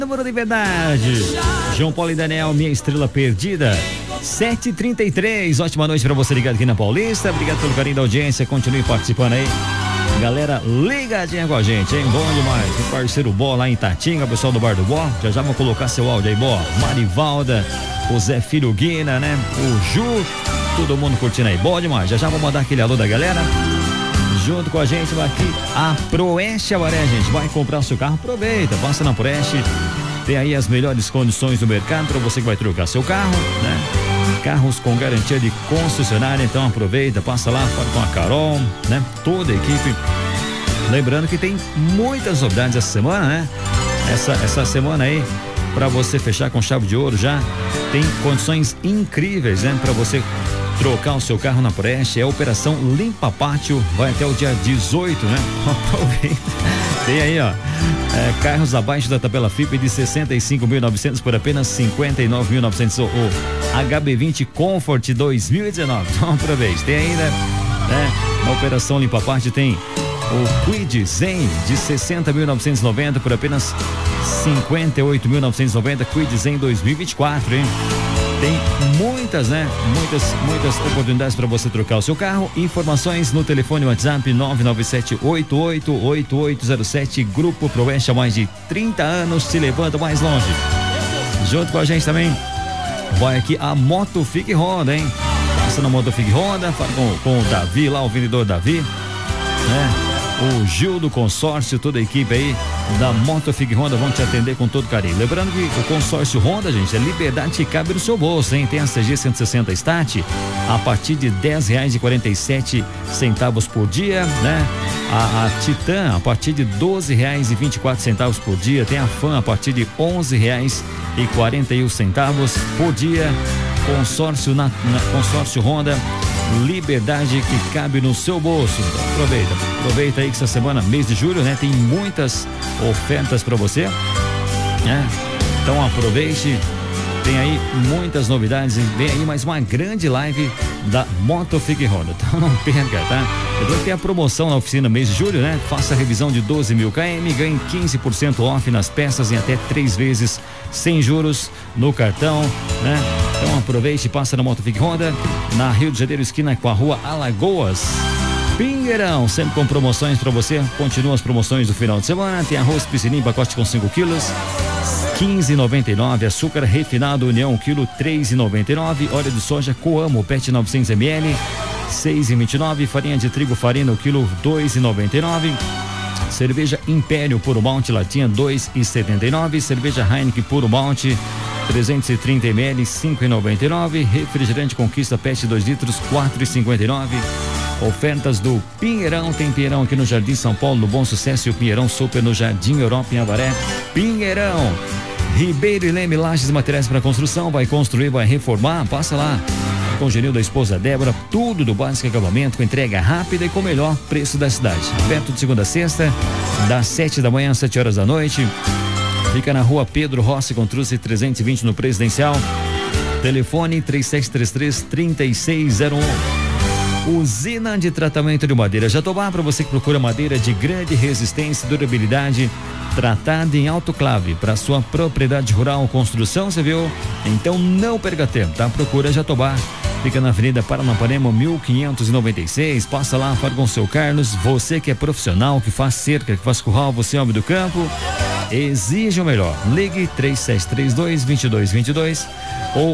Namoro de verdade. João Paulo e Daniel, minha estrela perdida. 7h33. Ótima noite pra você ligado aqui na Paulista. Obrigado pelo carinho da audiência. Continue participando aí. Galera ligadinha com a gente, hein? Bom demais. O parceiro Bó lá em Tatinga, o pessoal do Bar do Bó. Já vão colocar seu áudio aí, Bó. Marivalda, o Zé Filho Guina, né? O Ju, todo mundo curtindo aí. Bom demais. Já vou mandar aquele alô da galera. Junto com a gente vai aqui a Proeste Avaré, gente. Vai comprar o seu carro, aproveita, passa na Proeste. Tem aí as melhores condições do mercado para você que vai trocar seu carro, né? Carros com garantia de concessionária, então aproveita, passa lá, fala com a Carol, né? Toda a equipe. Lembrando que tem muitas novidades essa semana, né? Essa semana aí, para você fechar com chave de ouro já, tem condições incríveis, né? Para você trocar o seu carro na Proeste. É a Operação Limpa Pátio, vai até o dia 18, né? Aproveita. Tem aí, ó, carros abaixo da tabela FIPE de 65.900 por apenas 59.900. O HB20 Comfort 2019. Então aproveite. Tem ainda, né? Na Operação Limpa Pátio tem o Kwid Zen de 60.990 por apenas 58.990. Kwid Zen 2024, hein? Tem muitas, né? Muitas oportunidades para você trocar o seu carro. Informações no telefone WhatsApp 997-888807. Grupo Proeste há mais de 30 anos, se levanta mais longe. Junto com a gente também vai aqui a Motofig Honda, hein? Passa na Motofig Honda, fala com o Davi lá, o vendedor Davi, né? O Gil do consórcio, toda a equipe aí da Motofig Honda vão te atender com todo carinho. Lembrando que o consórcio Honda, gente, é liberdade que cabe no seu bolso, hein? Tem a CG 160 Start a partir de R$10,47 por dia, né? A Titan a partir de R$12,24 por dia. Tem a Fan a partir de R$11,41 por dia. Consórcio Consórcio Honda, liberdade que cabe no seu bolso. Então, aproveita aí que essa semana, mês de julho, né? Tem muitas ofertas para você, né? Então aproveite, tem aí muitas novidades e vem aí mais uma grande live da Motofig Honda. Então não perca, tá? Depois tem a promoção na oficina mês de julho, né? Faça a revisão de 12.000 km, ganhe 15% off nas peças em até 3 vezes sem juros no cartão, né? Então aproveite e passa na Motofig Honda, na Rio de Janeiro, esquina com a rua Alagoas. Pinheirão, sempre com promoções para você. Continuam as promoções do final de semana. Tem arroz piscininho, pacote com 5 quilos, R$15,99. Açúcar refinado União, quilo, R$3,99. Óleo de soja Coamo, PET 900 ml, R$6,29. Farinha de trigo Farina, o quilo, R$2,99. Cerveja Império Puro Malte latinha, R$2,79. Cerveja Heineken Puro Malte 330 ml, R$5,99. Refrigerante Conquista PET 2 litros, R$4,59. Ofertas do Pinheirão, tem Pinheirão aqui no Jardim São Paulo, no Bom Sucesso, e o Pinheirão Super no Jardim Europa em Avaré. Pinheirão, Ribeiro e Leme, lajes e materiais para construção. Vai construir, vai reformar, passa lá com o Genil da esposa Débora, tudo do básico acabamento, com entrega rápida e com o melhor preço da cidade. Aberto de segunda a sexta, das 7 da manhã às 7 horas da noite. Fica na rua Pedro Rossi com Truce 320 no Presidencial. Telefone 3733-3601. Usina de tratamento de madeira Jatobá, para você que procura madeira de grande resistência e durabilidade, tratada em autoclave para sua propriedade rural ou construção, você viu? Então não perca tempo, tá? Procura Jatobá. Fica na Avenida Paranapanema 1596. Passa lá, fala com o seu Carlos. Você que é profissional, que faz cerca, que faz curral, você é homem do campo, exige o melhor. Ligue 3732-2222 ou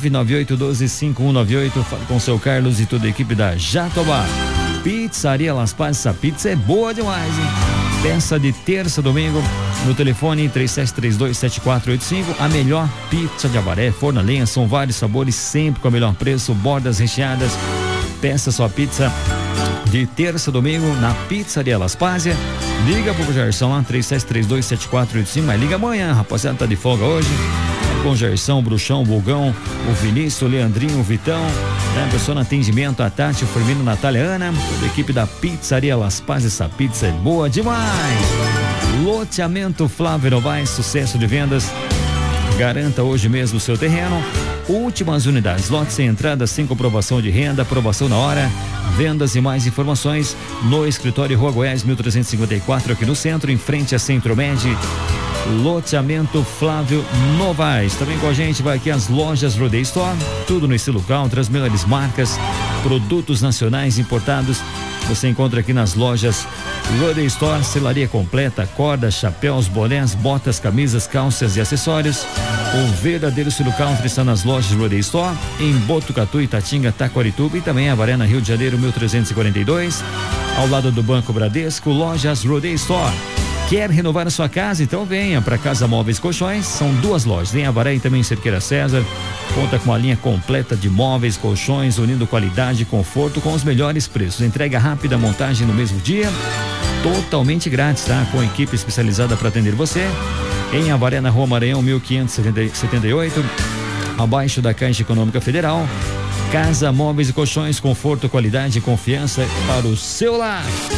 99812-5198. Fala com o seu Carlos e toda a equipe da Jatobá. Pizzaria Las Pazes, essa pizza é boa demais, hein? Peça de terça a domingo no telefone 3732-7485. A melhor pizza de Avaré, forno a lenha, são vários sabores, sempre com o melhor preço, bordas recheadas. Peça sua pizza de terça a domingo na Pizzaria Las Pazes. Liga pro Gerson lá, 3732-7485. Mas liga amanhã, rapaziada, tá de folga hoje. Com o Gerson, o Bruxão, o Bugão, o Vinícius, o Leandrinho, o Vitão, né? Pessoa no atendimento, a Tati, o Firmino, Natália, Ana, toda a equipe da Pizzaria Las Pazes. Essa pizza é boa demais. Loteamento Flávio Novaes, sucesso de vendas. Garanta hoje mesmo o seu terreno. Últimas unidades, lote sem entrada, sem comprovação de renda, aprovação na hora. Vendas e mais informações no escritório Rua Goiás 1354, aqui no centro, em frente a Centro-Med. loteamento Flávio Novaes. Também com a gente vai aqui as lojas Rodeio Store, tudo no estilo country, as melhores marcas, produtos nacionais importados. Você encontra aqui nas lojas Rodeio Store, selaria completa, cordas, chapéus, bonés, botas, camisas, calças e acessórios. O verdadeiro estilo country está nas lojas Rodeio Store, em Botucatu, Itatinga, Taquarituba e também Avaré, na Rio de Janeiro, 1342. Ao lado do Banco Bradesco, lojas Rodeio Store. Quer renovar a sua casa? Então venha para Casa Móveis Colchões. São 2 lojas, em Avaré e também em Cerqueira César. Conta com uma linha completa de móveis, colchões, unindo qualidade e conforto com os melhores preços. Entrega rápida, montagem no mesmo dia, totalmente grátis, tá? Com equipe especializada para atender você. Em Avaré, na Rua Maranhão, 1578, abaixo da Caixa Econômica Federal. Casa Móveis e Colchões, conforto, qualidade e confiança para o seu lar.